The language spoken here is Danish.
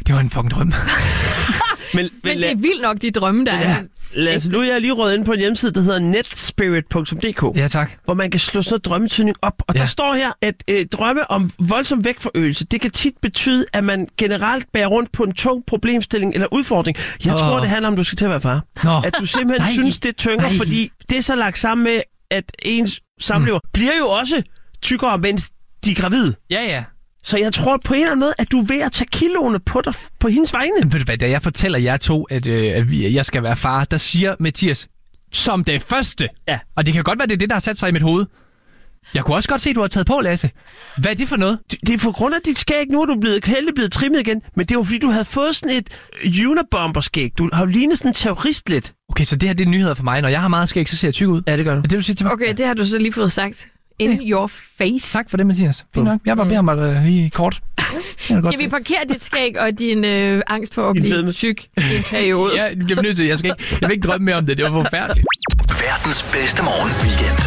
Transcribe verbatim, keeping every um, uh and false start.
Det var en fucking drøm. men, men, men det er vildt nok, de drømme, der ja. er. Lad os, nu er jeg lige røget ind på en hjemmeside, der hedder netspirit punktum d k. Ja, tak. Hvor man kan slå sådan noget drømmetydning op. Og ja. der står her, at øh, drømme om voldsom vægtforøgelse, det kan tit betyde, at man generelt bærer rundt på en tung problemstilling eller udfordring. Jeg oh. tror, det handler om, at du skal til at være far. Nå. At du simpelthen Nej. synes, det tynger, Nej. fordi det er så lagt sammen med, at ens samlever mm. bliver jo også tykkere, mens de er gravide. Ja, ja. Så jeg tror på en eller anden måde, at du er ved at tage kiloene på, dig, på hendes vegne. Men ved du hvad, da jeg fortæller jer to, at, øh, at jeg skal være far, der siger Mathias, som det første. Ja. Og det kan godt være, det er det, der har sat sig i mit hoved. Jeg kunne også godt se, at du har taget på, Lasse. Hvad er det for noget? Det er på grund af dit skæg. Nu er du blevet, heldig blevet trimmet igen. Men det er jo fordi, du havde fået sådan et Unabomber-skæg. Du har jo lignet sådan en terrorist lidt. Okay, så det her det er nyheder for mig. Når jeg har meget skæg, så ser jeg tyk ud. Ja, det gør du. Er det, du siger til mig? Okay, det har du så lige fået sagt. In yeah. your face. Tak for det, Mathias. Fint nok. Jeg bare beder mig uh, lige kort. Skal godt vi parkere dit skæg og din øh, angst for at blive syg i en periode? Ja, jeg bliver nødt til. Jeg skal ikke, jeg vil ikke drømme mere om det. Det var forfærdeligt. Verdens bedste morgen weekend.